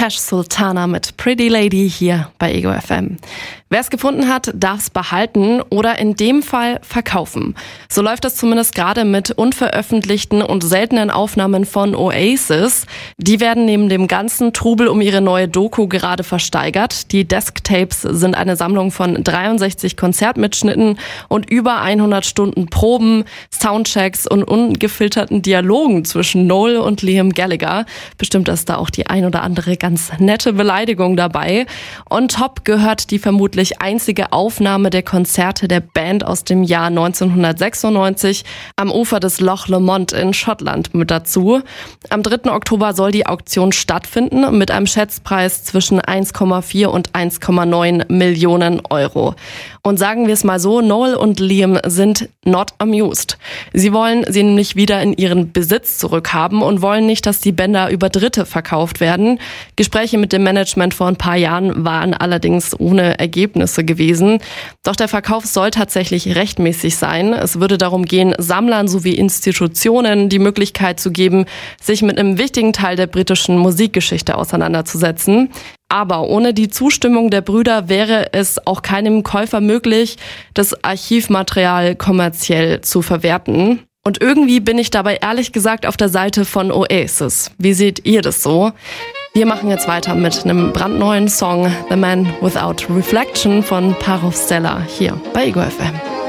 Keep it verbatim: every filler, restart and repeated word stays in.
Tash Sultana mit Pretty Lady hier bei Ego F M. Wer es gefunden hat, darf es behalten oder in dem Fall verkaufen. So läuft das zumindest gerade mit unveröffentlichten und seltenen Aufnahmen von Oasis. Die werden neben dem ganzen Trubel um ihre neue Doku gerade versteigert. Die Desktapes sind eine Sammlung von dreiundsechzig Konzertmitschnitten und über hundert Stunden Proben, Soundchecks und ungefilterten Dialogen zwischen Noel und Liam Gallagher. Bestimmt ist da auch die ein oder andere ganz nette Beleidigung dabei. On top gehört die vermutlich einzige Aufnahme der Konzerte der Band aus dem Jahr neunzehnhundertsechsundneunzig am Ufer des Loch Lomond in Schottland mit dazu. Am dritten Oktober soll die Auktion stattfinden mit einem Schätzpreis zwischen eins Komma vier und eins Komma neun Millionen Euro. Und sagen wir es mal so, Noel und Liam sind not amused. Sie wollen sie nämlich wieder in ihren Besitz zurückhaben und wollen nicht, dass die Bänder über Dritte verkauft werden. Gespräche mit dem Management vor ein paar Jahren waren allerdings ohne Ergebnisse gewesen. Doch der Verkauf soll tatsächlich rechtmäßig sein. Es würde darum gehen, Sammlern sowie Institutionen die Möglichkeit zu geben, sich mit einem wichtigen Teil der britischen Musikgeschichte auseinanderzusetzen. Aber ohne die Zustimmung der Brüder wäre es auch keinem Käufer möglich, das Archivmaterial kommerziell zu verwerten. Und irgendwie bin ich dabei ehrlich gesagt auf der Seite von Oasis. Wie seht ihr das so? Wir machen jetzt weiter mit einem brandneuen Song, The Man Without Reflection von Parov Stella, hier bei Ego F M.